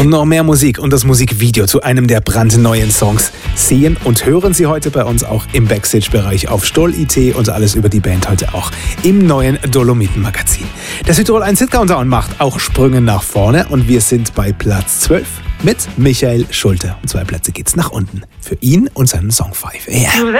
Und noch mehr Musik und das Musikvideo zu einem der brandneuen Songs sehen und hören Sie heute bei uns auch im Backstage-Bereich auf Stoll.it und alles über die Band heute auch im neuen Dolomiten-Magazin. Der Südtirol 1 Hit-Countdown macht auch Sprünge nach vorne und wir sind bei Platz 12 mit Michael Schulte. Und 2 Plätze geht's nach unten für ihn und seinen Song 5 AM.